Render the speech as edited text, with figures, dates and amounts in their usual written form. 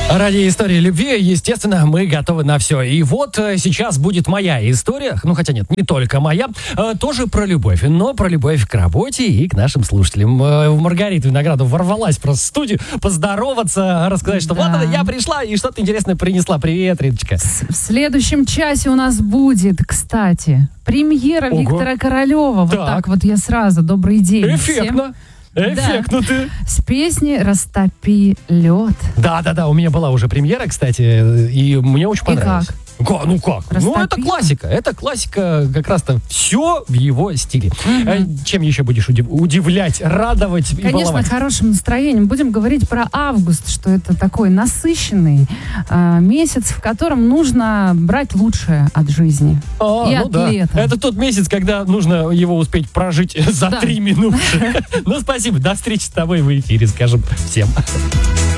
Ради истории любви, естественно, мы готовы на все. И вот сейчас будет моя история, ну хотя нет, не только моя, тоже про любовь, но про любовь к работе и к нашим слушателям. Маргарита Виноградова ворвалась просто в студию поздороваться, рассказать, что вот она, я пришла и что-то интересное принесла. Привет, Риточка. В следующем часе у нас будет, кстати, премьера Виктора Королева. Вот так вот я сразу. Добрый день. Эффектно. Эффектно ты. С песней «Растопи лед». Да, у меня была уже премьера, кстати, и мне очень понравилось. И как? Ну как? Растопила? Ну это классика. Это классика, как раз-то все в его стиле. Чем еще будешь удивлять, радовать и Конечно, баловать? хорошим настроением. Будем говорить про август, что это такой насыщенный месяц, в котором нужно брать лучшее от жизни и от лета. Это тот месяц, когда нужно его успеть прожить за 3 минуты. Ну, спасибо. До встречи с тобой в эфире, скажем всем.